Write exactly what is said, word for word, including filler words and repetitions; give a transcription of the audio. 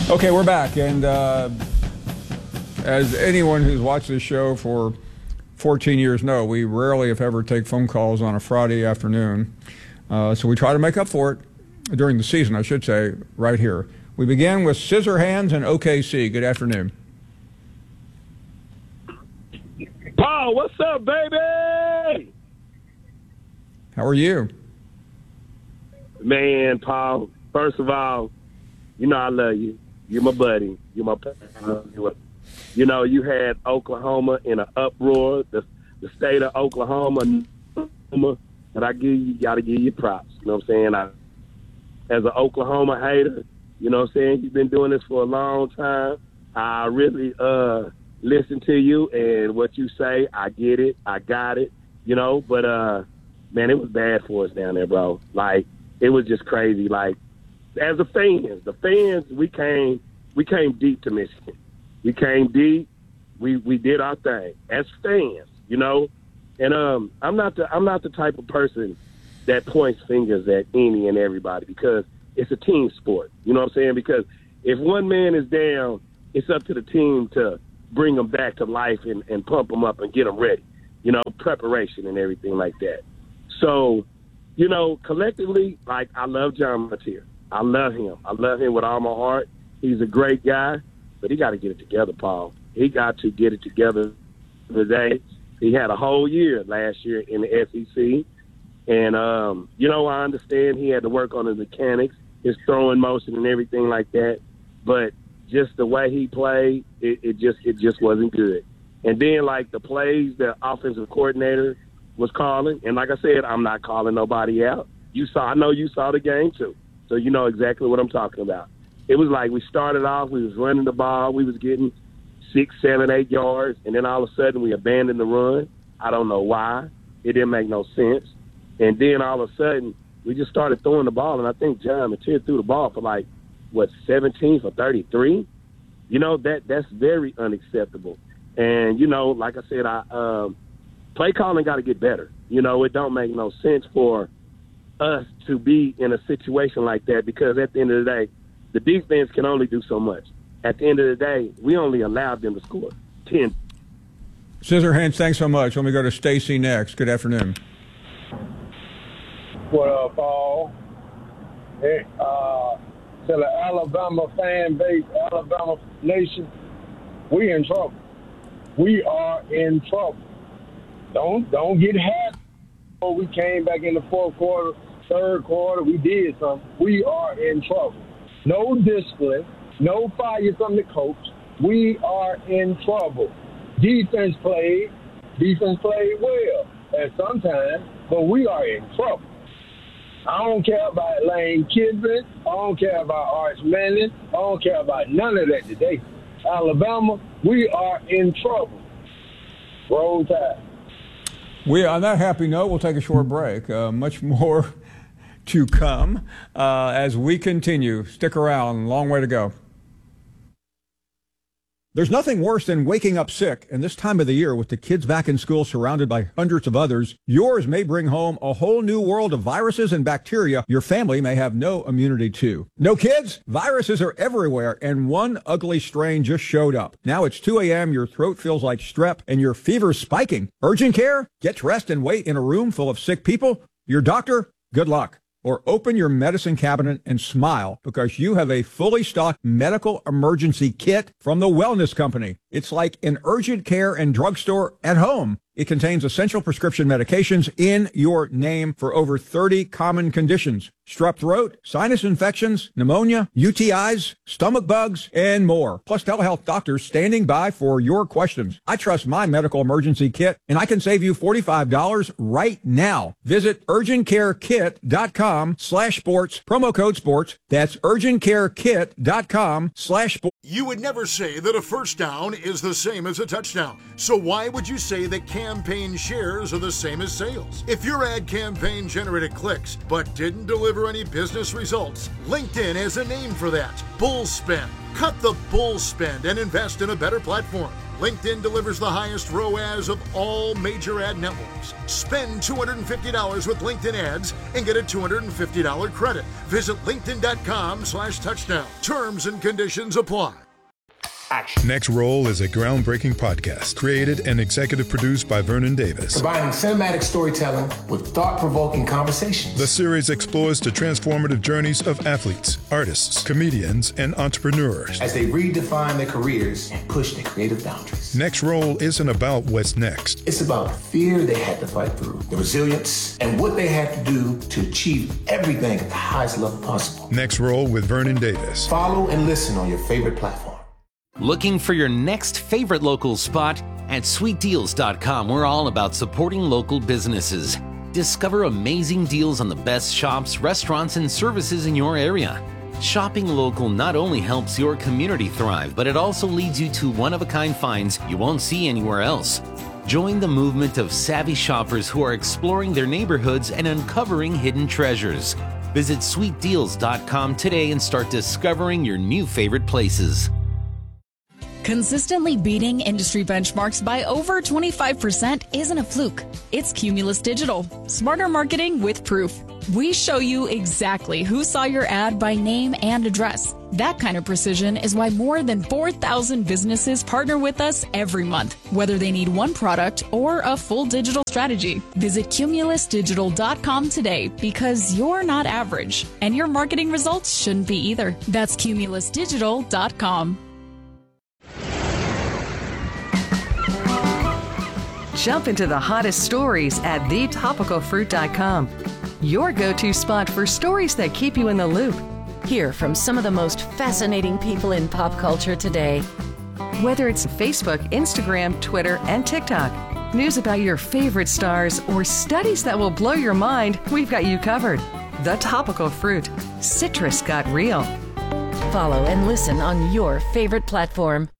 Okay, we're back, and uh, as anyone who's watched this show for fourteen years know, we rarely, if ever, take phone calls on a Friday afternoon. Uh, so we try to make up for it during the season, I should say, right here. We begin with Scissor Hands and O K C. Good afternoon. Paul, what's up, baby? How are you? Man, Paul, first of all, you know I love you. You're my buddy. You're my partner. You know, you had Oklahoma in an uproar, the the state of Oklahoma, and I give you got to give you props. You know what I'm saying? I, as an Oklahoma hater, you know what I'm saying? You've been doing this for a long time. I really uh, listen to you and what you say. I get it. I got it. You know, but, uh, man, it was bad for us down there, bro. Like, it was just crazy. Like, as the fans, the fans, we came we came deep to Michigan. We came deep. We we did our thing as fans, you know. And um, I'm not the I'm not the type of person that points fingers at any and everybody because it's a team sport. You know what I'm saying? Because if one man is down, it's up to the team to bring them back to life and, and pump them up and get them ready. You know, preparation and everything like that. So, you know, collectively, like I love John Mateer. I love him. I love him with all my heart. He's a great guy, but he got to get it together, Paul. He got to get it together today. He had a whole year last year in the S E C. And, um, you know, I understand he had to work on his mechanics, his throwing motion and everything like that. But just the way he played, it, it just it just wasn't good. And then, like, the plays the offensive coordinator was calling, and like I said, I'm not calling nobody out. You saw, I know you saw the game, too. So you know exactly what I'm talking about. It was like we started off, we was running the ball, we was getting six, seven, eight yards, and then all of a sudden we abandoned the run. I don't know why. It didn't make no sense. And then all of a sudden we just started throwing the ball, and I think John Mateer threw the ball for like, what, seventeen for thirty-three? You know, that that's very unacceptable. And, you know, like I said, I um, play calling got to get better. You know, it don't make no sense for us to be in a situation like that because at the end of the day, the defense can only do so much. At the end of the day, we only allowed them to score ten. Scissor Hands, thanks so much. Let me go to Stacy next. Good afternoon. What up, Paul? Hey, uh, to the Alabama fan base, Alabama nation, we in trouble. We are in trouble. Don't don't get happy. We came back in the fourth quarter, third quarter, we did something. We are in trouble. No discipline, no fire from the coach. We are in trouble. Defense played, defense played well at some time, but we are in trouble. I don't care about Lane Kiffin. I don't care about Arch Manning. I don't care about none of that today. Alabama, we are in trouble. Roll Tide. We, on that happy note, we'll take a short break. Uh, much more to come uh, as we continue. Stick around. Long way to go. There's nothing worse than waking up sick, and this time of the year with the kids back in school surrounded by hundreds of others, yours may bring home a whole new world of viruses and bacteria your family may have no immunity to. No kids? Viruses are everywhere, and one ugly strain just showed up. Now it's two a.m., your throat feels like strep, and your fever's spiking. Urgent care? Get dressed and wait in a room full of sick people? Your doctor? Good luck. Or open your medicine cabinet and smile because you have a fully stocked medical emergency kit from the Wellness Company. It's like an urgent care and drugstore at home. It contains essential prescription medications in your name for over thirty common conditions. Strep throat, sinus infections, pneumonia, U T Is, stomach bugs, and more. Plus telehealth doctors standing by for your questions. I trust my medical emergency kit, and I can save you forty-five dollars right now. Visit urgentcarekit.com slash sports, promo code sports. That's urgentcarekit.com slash sports. You would never say that a first down is the same as a touchdown. So why would you say that campaign shares are the same as sales? If your ad campaign generated clicks but didn't deliver any business results, LinkedIn has a name for that. Bull spend. Cut the bull spend and invest in a better platform. LinkedIn delivers the highest R O A S of all major ad networks. Spend two hundred fifty dollars with LinkedIn ads and get a two hundred fifty dollars credit. Visit linkedin.com slash touchdown. Terms and conditions apply. Action. Next Roll is a groundbreaking podcast created and executive produced by Vernon Davis. Combining cinematic storytelling with thought-provoking conversations. The series explores the transformative journeys of athletes, artists, comedians, and entrepreneurs as they redefine their careers and push their creative boundaries. Next Roll isn't about what's next. It's about the fear they had to fight through, the resilience, and what they had to do to achieve everything at the highest level possible. Next Roll with Vernon Davis. Follow and listen on your favorite platform. Looking for your next favorite local spot? At sweet deals dot com, we're all about supporting local businesses. Discover amazing deals on the best shops, restaurants, and services in your area. Shopping local not only helps your community thrive, but it also leads you to one-of-a-kind finds you won't see anywhere else. Join the movement of savvy shoppers who are exploring their neighborhoods and uncovering hidden treasures. Visit sweet deals dot com today and start discovering your new favorite places. Consistently beating industry benchmarks by over twenty-five percent isn't a fluke. It's Cumulus Digital. Smarter marketing with proof. We show you exactly who saw your ad by name and address. That kind of precision is why more than four thousand businesses partner with us every month, whether they need one product or a full digital strategy. Visit cumulus digital dot com today because you're not average, and your marketing results shouldn't be either. That's cumulus digital dot com. Jump into the hottest stories at the topical fruit dot com. Your go-to spot for stories that keep you in the loop. Hear from some of the most fascinating people in pop culture today. Whether it's Facebook, Instagram, Twitter, and TikTok, news about your favorite stars, or studies that will blow your mind, we've got you covered. The Topical Fruit. Citrus got real. Follow and listen on your favorite platform.